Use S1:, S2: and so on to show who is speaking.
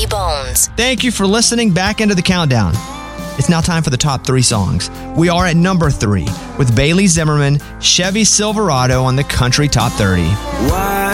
S1: Funky Bones.
S2: Thank you for listening back into the countdown. It's now time for the top 3 songs. We are at number 3 with Bailey Zimmerman, Chevy Silverado on the Country Top 30.
S3: Why